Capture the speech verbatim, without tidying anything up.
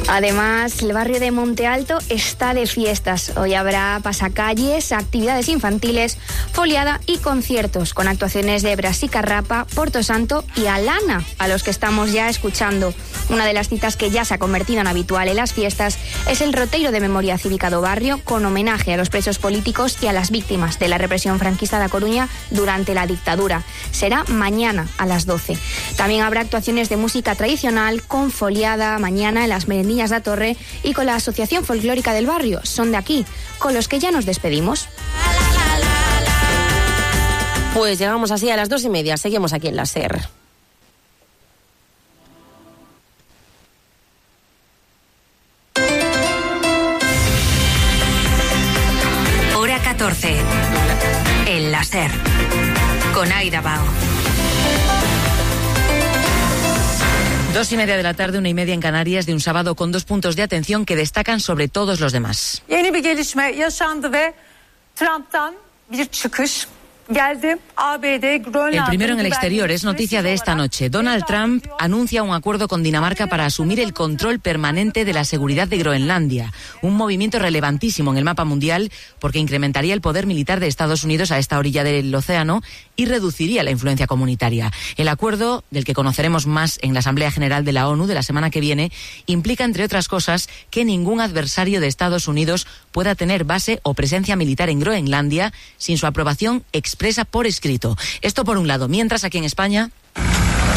Además, el barrio de Monte Alto está de fiestas. Hoy habrá pasacalles, actividades infantiles, foliada y conciertos con actuaciones de Brasica Rapa, Porto Santo y Alana, a los que estamos ya escuchando. Una de las citas que ya se ha convertido en habitual en las fiestas es el roteiro de memoria cívica do barrio con homenaje a los presos políticos y a las víctimas de la represión franquista da Coruña durante la dictadura. Será mañana a las doce. También habrá actuaciones de música tradicional con foliada mañana en las merendillas da Torre y con la Asociación Folclórica del Barrio, Son de Aquí, con los que ya nos despedimos. Pues llegamos así a las dos y media. Seguimos aquí en la SER. Hora catorce. En la SER. Con Aida Bao. Dos y media de la tarde, una y media en Canarias, de un sábado con dos puntos de atención que destacan sobre todos los demás. Yeni bir gelişme yaşandı ve Trump'tan bir çıkış geldi. A B D, El primero en el exterior es noticia de esta noche. Donald Trump anuncia un acuerdo con Dinamarca para asumir el control permanente de la seguridad de Groenlandia, un movimiento relevantísimo en el mapa mundial porque incrementaría el poder militar de Estados Unidos a esta orilla del océano y reduciría la influencia comunitaria. El acuerdo, del que conoceremos más en la Asamblea General de la ONU de la semana que viene, implica, entre otras cosas, que ningún adversario de Estados Unidos pueda tener base o presencia militar en Groenlandia sin su aprobación expresa por escrito. Esto por un lado. Mientras, aquí en España...